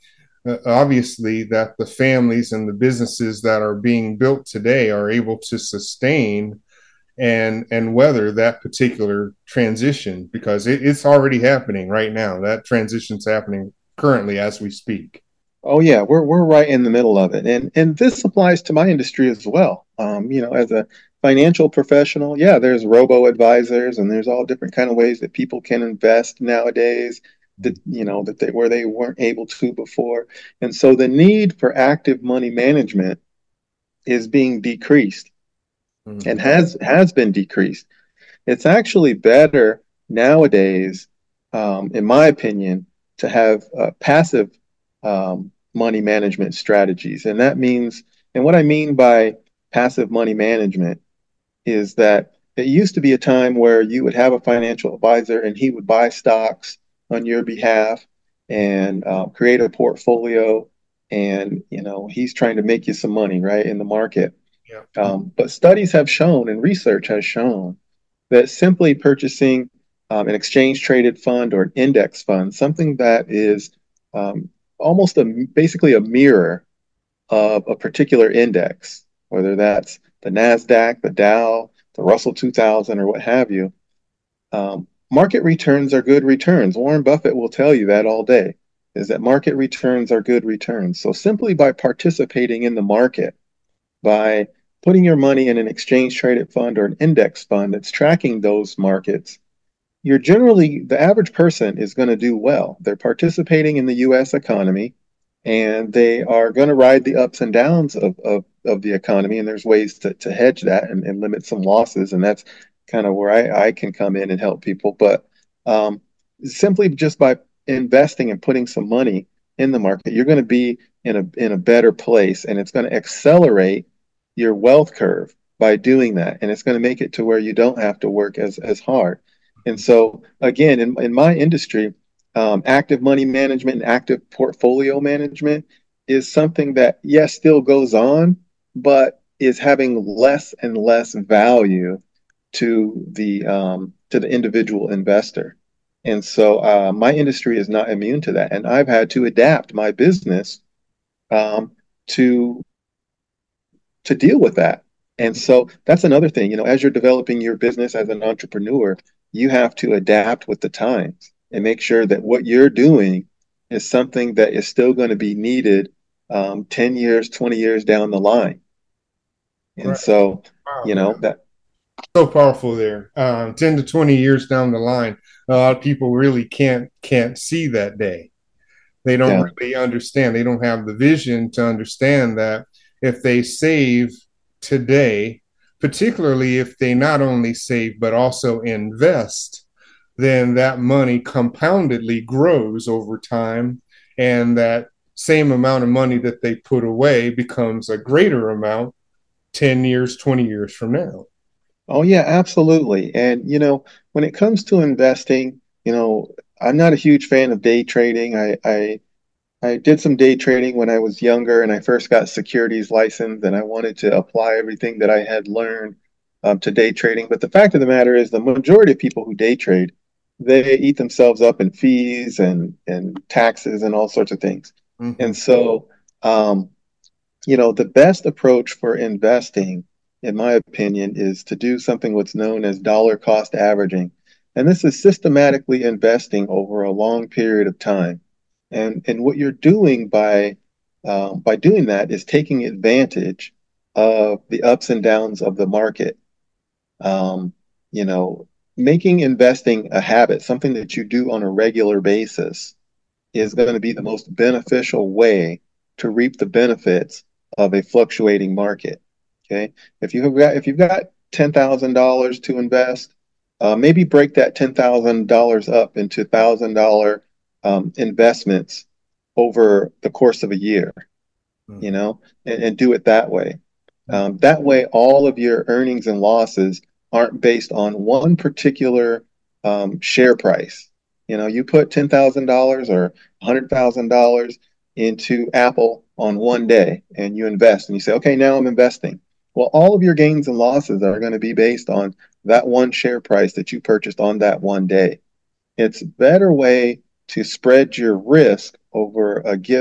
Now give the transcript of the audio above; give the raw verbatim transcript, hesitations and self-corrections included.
uh, obviously that the families and the businesses that are being built today are able to sustain and and weather that particular transition, because it, it's already happening right now. That transition's happening currently as we speak. Oh yeah, we're we're right in the middle of it, and and this applies to my industry as well. Um, you know, as a financial professional, yeah, there's robo advisors, and there's all different kind of ways that people can invest nowadays. That you know that they where they weren't able to before, and so the need for active money management is being decreased and Mm-hmm. has has been decreased. It's actually better nowadays, um, in my opinion, to have uh, passive um, money management strategies. And that means, and what I mean by passive money management is that it used to be a time where you would have a financial advisor and he would buy stocks on your behalf and uh, create a portfolio. And, you know, he's trying to make you some money, right, in the market. Yeah. Um, but studies have shown and research has shown that simply purchasing um, an exchange traded fund or an index fund, something that is um, almost a basically a mirror of a particular index, whether that's the NASDAQ, the Dow, the Russell two thousand, or what have you, um, market returns are good returns. Warren Buffett will tell you that all day, is that market returns are good returns. So simply by participating in the market, by putting your money in an exchange traded fund or an index fund that's tracking those markets, you're generally, the average person is going to do well. They're participating in the U S economy and they are going to ride the ups and downs of, of, of the economy. And there's ways to, to hedge that and, and limit some losses. And that's kind of where I, I can come in and help people. But um, simply just by investing and putting some money in the market, you're going to be in a in a better place, and it's going to accelerate your wealth curve by doing that, and it's going to make it to where you don't have to work as as hard. And so, again, in in my industry, um, active money management and active portfolio management is something that yes still goes on, but is having less and less value to the um, to the individual investor. And so uh, my industry is not immune to that. And I've had to adapt my business um, to to deal with that. And so that's another thing, you know, as you're developing your business as an entrepreneur, you have to adapt with the times and make sure that what you're doing is something that is still going to be needed um, ten years, twenty years down the line. And Right. so, Wow. you know, that, So powerful there. Um, ten to twenty years down the line, a lot of people really can't can't see that day. They don't yeah, really understand. They don't have the vision to understand that if they save today, particularly if they not only save but also invest, then that money compoundedly grows over time, and that same amount of money that they put away becomes a greater amount ten years, twenty years from now. oh yeah, absolutely. And you know, when it comes to investing, you know, I'm not a huge fan of day trading. I I I did some day trading when I was younger and I first got securities license and I wanted to apply everything that I had learned um, to day trading. But the fact of the matter is the majority of people who day trade, they eat themselves up in fees and and taxes and all sorts of things. Mm-hmm. And so um, you know, the best approach for investing, in my opinion, is to do something what's known as dollar cost averaging. And this is systematically investing over a long period of time. And, and what you're doing by um, by doing that is taking advantage of the ups and downs of the market. Um, you know, making investing a habit, something that you do on a regular basis, is going to be the most beneficial way to reap the benefits of a fluctuating market. Okay. If you've got if you've got ten thousand dollars to invest, uh, maybe break that ten thousand dollars up into thousand dollar um, investments over the course of a year, you Mm-hmm. know, and, and do it that way. Um, that way, all of your earnings and losses aren't based on one particular um, share price. You know, you put ten thousand dollars or one hundred thousand dollars into Apple on one day and you invest and you say, okay, now I'm investing. Well, all of your gains and losses are going to be based on that one share price that you purchased on that one day. It's a better way to spread your risk over a given